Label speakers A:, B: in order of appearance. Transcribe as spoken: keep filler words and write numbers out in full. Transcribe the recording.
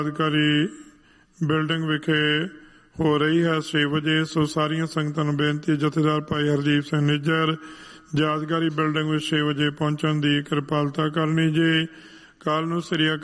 A: ਜਾਦਗਾਰੀ building ਵਿਖੇ ਹੋ ਰਹੀ ਹੈ ਛੇ ਵਜੇ। ਸੋ ਸਾਰੀਆਂ ਸੰਗਤਾਂ ਨੂੰ ਬੇਨਤੀ, ਜਥੇਦਾਰ ਭਾਈ ਹਰਜੀਤ ਸਿੰਘ ਨਿੱਜਰ ਜਾਦਗਾਰੀ ਬਿਲਡਿੰਗ ਵਿੱਚ ਛੇ ਵਜੇ ਪਹੁੰਚਣ ਦੀ ਕਿਰਪਾਲਤਾ ਕਰਨੀ ਜੀ। ਕੱਲ੍ਹ ਨੂੰ ਸ੍ਰੀ